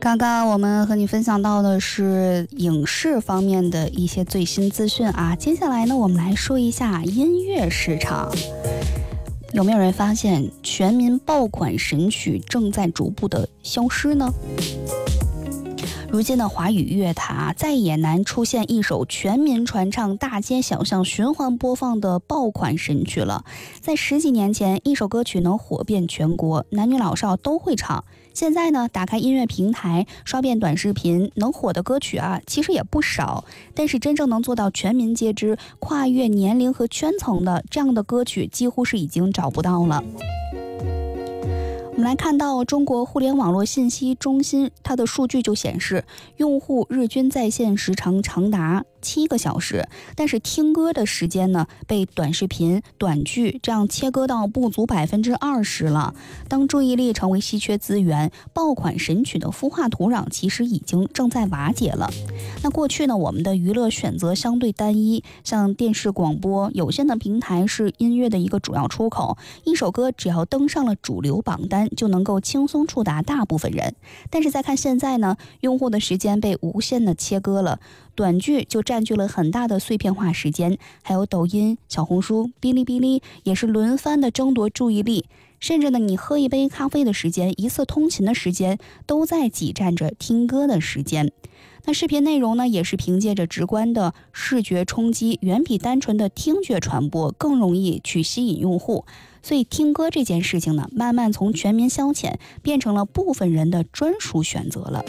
刚刚我们和你分享到的是影视方面的一些最新资讯啊，接下来呢，我们来说一下音乐市场。有没有人发现全民爆款神曲正在逐步的消失呢？如今的华语乐坛再也难出现一首全民传唱、大街小巷循环播放的爆款神曲了。在10几年前，一首歌曲能火遍全国，男女老少都会唱。现在呢，打开音乐平台，刷遍短视频，能火的歌曲其实也不少。但是真正能做到全民皆知、跨越年龄和圈层的这样的歌曲，几乎是已经找不到了。我们来看到中国互联网络信息中心，它的数据就显示，用户日均在线时长长达7个小时，但是听歌的时间呢，被短视频、短剧这样切割到不足20%了。当注意力成为稀缺资源，爆款神曲的孵化土壤其实已经正在瓦解了。那过去呢，我们的娱乐选择相对单一，像电视、广播、有线的平台是音乐的一个主要出口，一首歌只要登上了主流榜单，就能够轻松触达大部分人。但是再看现在呢，用户的时间被无限的切割了，短剧就占据了很大的碎片化时间，还有抖音、小红书、哔哩哔哩也是轮番的争夺注意力。甚至呢，你喝一杯咖啡的时间、一次通勤的时间，都在挤占着听歌的时间。那视频内容呢，也是凭借着直观的视觉冲击，远比单纯的听觉传播更容易去吸引用户。所以听歌这件事情呢，慢慢从全民消遣变成了部分人的专属选择了。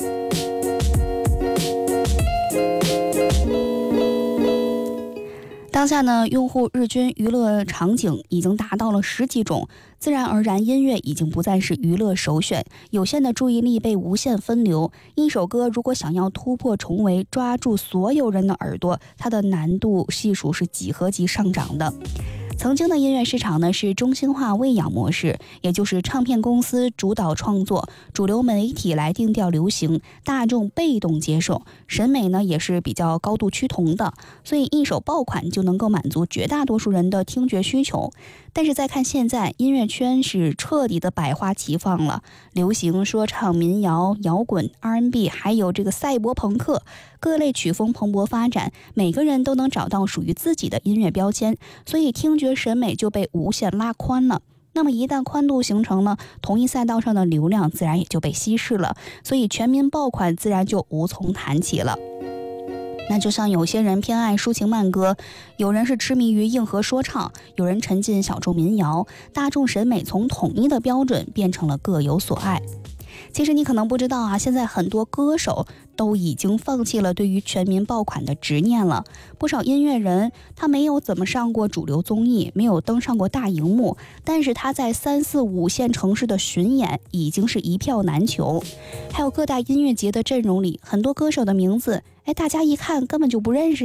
当下呢，用户日均娱乐场景已经达到了10几种，自然而然音乐已经不再是娱乐首选，有限的注意力被无限分流。一首歌如果想要突破重围，抓住所有人的耳朵，它的难度系数是几何级上涨的。曾经的音乐市场呢是中心化喂养模式，也就是唱片公司主导创作，主流媒体来定调流行，大众被动接受，审美呢也是比较高度趋同的，所以一首爆款就能够满足绝大多数人的听觉需求。但是再看现在，音乐圈是彻底的百花齐放了，流行、说唱、民谣、摇滚、R&B， 还有这个赛博朋克，各类曲风蓬勃发展，每个人都能找到属于自己的音乐标签，所以听觉审美就被无限拉宽了。那么一旦宽度形成呢，同一赛道上的流量自然也就被稀释了，所以全民爆款自然就无从谈起了。那就像有些人偏爱抒情慢歌，有人是痴迷于硬核说唱，有人沉浸小众民谣，大众审美从统一的标准变成了各有所爱。其实你可能不知道现在很多歌手都已经放弃了对于全民爆款的执念了。不少音乐人他没有怎么上过主流综艺，没有登上过大荧幕，但是他在3、4、5线城市的巡演已经是一票难求。还有各大音乐节的阵容里，很多歌手的名字大家一看根本就不认识